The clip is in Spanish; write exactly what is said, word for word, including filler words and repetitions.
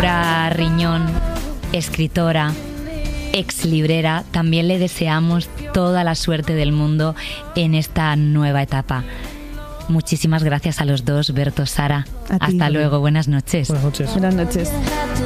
Riñón, escritora, ex librera, también le deseamos toda la suerte del mundo en esta nueva etapa. Muchísimas gracias a los dos, Berto, Sara. Hasta luego, buenas noches. Buenas noches. Buenas noches.